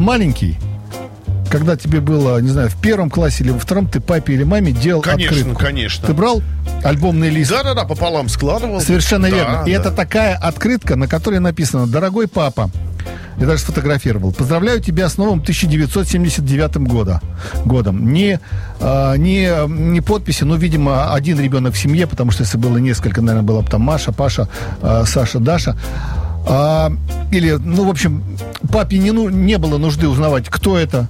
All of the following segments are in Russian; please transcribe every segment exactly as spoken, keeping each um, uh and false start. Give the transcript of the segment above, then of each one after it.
Маленький, когда тебе было, не знаю, в первом классе или во втором, ты папе или маме делал конечно, открытку. Конечно, Ты брал альбомный лист? Да-да-да, пополам складывал. Совершенно да, верно. Да. И это такая открытка, на которой написано: «Дорогой папа», я даже сфотографировал, «поздравляю тебя с новым тысяча девятьсот семьдесят девятым года, годом». Не, а, не, не подписи, но, видимо, один ребенок в семье, потому что если было несколько, наверное, было бы там Маша, Паша, а, Саша, Даша. А, или, ну, в общем, папе не, ну, не было нужды узнавать, кто это.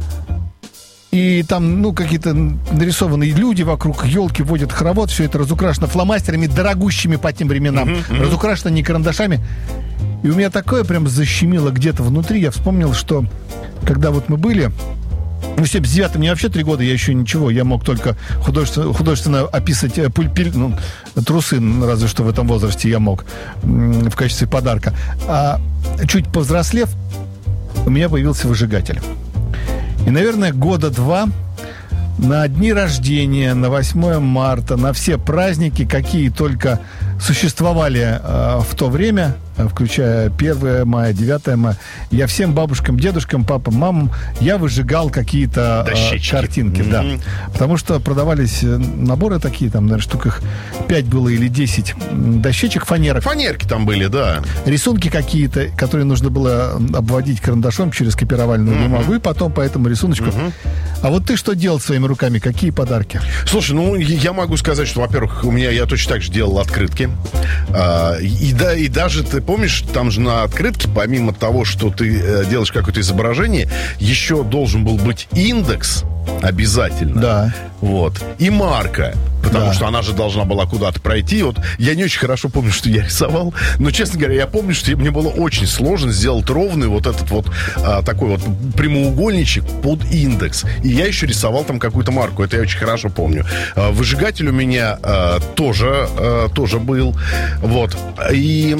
И там, ну, какие-то нарисованные люди вокруг, елки водят хоровод, все это разукрашено фломастерами, дорогущими по тем временам, uh-huh, uh-huh. разукрашено не карандашами. И у меня такое прям защемило где-то внутри. Я вспомнил, что когда вот мы были, ну, в семьдесят девятом мне вообще три года, я еще ничего, я мог только художественно, художественно описать э, пуль, пиль, ну, трусы, разве что в этом возрасте я мог м- в качестве подарка. А чуть повзрослев, у меня появился выжигатель. И, наверное, года два на дни рождения, на восьмое марта, на все праздники, какие только существовали э, в то время, включая первое мая, девятое мая, я всем бабушкам, дедушкам, папам, мамам, я выжигал какие-то э, картинки. Mm-hmm. Да. Потому что продавались наборы такие, там, наверное, штук их пять было или десять дощечек, фанерок. Фанерки там были, да. Рисунки какие-то, которые нужно было обводить карандашом через копировальную mm-hmm. бумагу, и потом по этому рисуночку. Mm-hmm. А вот ты что делал своими руками? Какие подарки? Слушай, ну, я могу сказать, что, во-первых, у меня, я точно так же делал открытки. А, и, да, и даже, ты помнишь, там же на открытке, помимо того, что ты э, делаешь какое-то изображение, еще должен был быть индекс обязательно. Да. Вот. И марка. Потому да. что она же должна была куда-то пройти. Вот я не очень хорошо помню, что я рисовал. Но, честно говоря, я помню, что мне было очень сложно сделать ровный вот этот вот а, такой вот прямоугольничек под индекс. И я еще рисовал там какую-то марку. Это я очень хорошо помню. А, выжигатель у меня а, тоже, а, тоже был. Вот. И...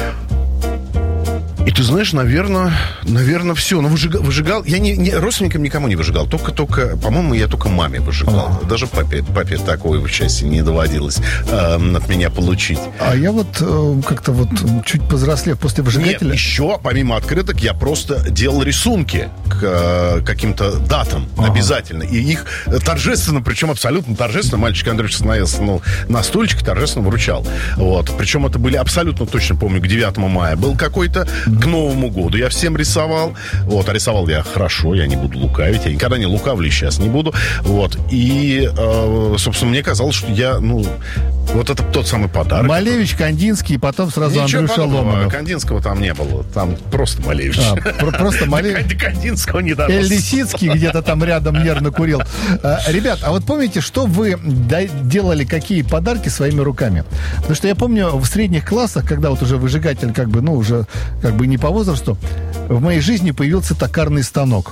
И ты знаешь, наверное, наверное, все. Но выжигал, выжигал я не, не, родственникам никому не выжигал. Только, только, по-моему, я только маме выжигал. А-а-а. Даже папе, папе такого счастья не доводилось э, от меня получить. А я вот э, как-то вот чуть повзрослев после выжигателя... Нет, еще, помимо открыток, я просто делал рисунки к э, каким-то датам А-а-а. обязательно. И их торжественно, причем абсолютно торжественно, мальчик Андрюш становился ну, на стульчик, торжественно вручал. Вот. Причем это были абсолютно точно, помню, к девятому мая. Был какой-то... К Новому году я всем рисовал. Вот, а рисовал я хорошо, я не буду лукавить. Я никогда не лукавлю, сейчас не буду. Вот. И, э, собственно, мне казалось, что я, ну, вот это тот самый подарок. Малевич, Кандинский, и потом сразу Ничего Андрюша подобного. Ломанов. Кандинского там не было. Там просто Малевич. А, про- просто Малевич. До Кандинского не дорос. Эль Лисицкий где-то там рядом нервно курил. А, ребят, а вот помните, что вы делали, какие подарки своими руками? Потому что я помню, в средних классах, когда вот уже выжигатель как бы, ну, уже как бы не по возрасту, в моей жизни появился токарный станок.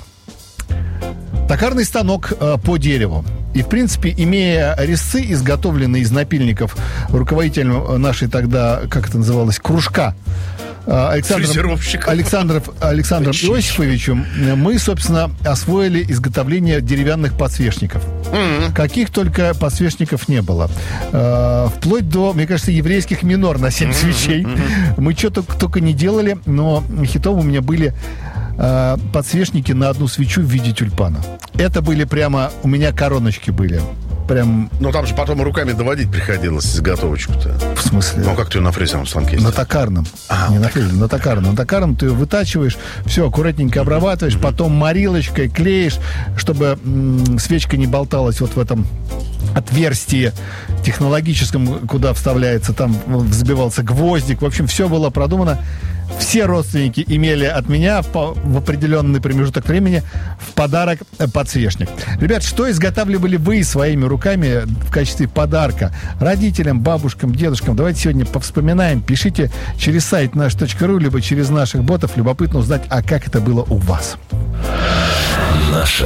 Токарный станок э, по дереву. И, в принципе, имея резцы, изготовленные из напильников руководителем нашей тогда, как это называлось, кружка, Александром, Александров, Александром Иосифовичем, мы, собственно, освоили изготовление деревянных подсвечников. Mm-hmm. Каких только подсвечников не было. Вплоть до, мне кажется, еврейских минор на семь mm-hmm. свечей. Mm-hmm. Мы что-то только не делали, но хитом у меня были подсвечники на одну свечу в виде тюльпана. Это были прямо, у меня короночки были. Прям... Но там же потом руками доводить приходилось изготовочку-то. В смысле? Ну, как ты ее на фрезерном станке На токарном. А, не на фрезерном, на токарном. На токарном ты ее вытачиваешь, все, аккуратненько обрабатываешь, mm-hmm. потом морилочкой клеишь, чтобы м- свечка не болталась вот в этом отверстии технологическом, куда вставляется, там взбивался гвоздик. В общем, все было продумано. Все родственники имели от меня по, в определенный промежуток времени в подарок подсвечник. Ребят, что изготавливали вы своими руками в качестве подарка родителям, бабушкам, дедушкам? Давайте сегодня повспоминаем. Пишите через сайт наш точка ру, либо через наших ботов. Любопытно узнать, а как это было у вас. Наша